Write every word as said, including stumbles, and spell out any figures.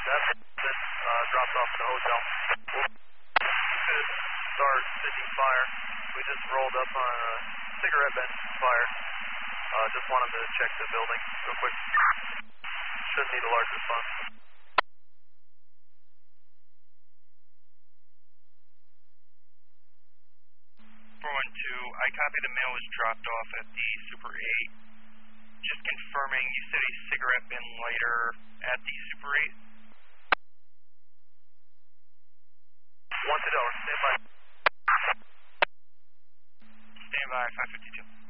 That's been uh, dropped off at the hotel. We'll could start sending fire. We just rolled up on a cigarette bench fire. Uh, just wanted to check the building real quick. Should need a large response. four one two, I copy the mail was dropped off at the Super eight. Just confirming, you said a cigarette bin lighter at the Super eight? One to door, stand by. Stand by, five fifty-two.